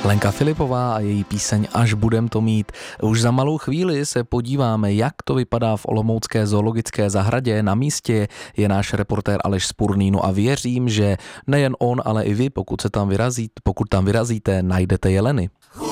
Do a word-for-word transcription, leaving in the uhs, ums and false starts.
Lenka Filipová a její píseň Až budem to mít. Už za malou chvíli se podíváme, jak to vypadá v olomoucké zoologické zahradě. Na místě je náš reportér Aleš Spurný, no a věřím, že nejen on, ale i vy, pokud se tam vyrazíte, pokud tam vyrazíte, najdete jeleny.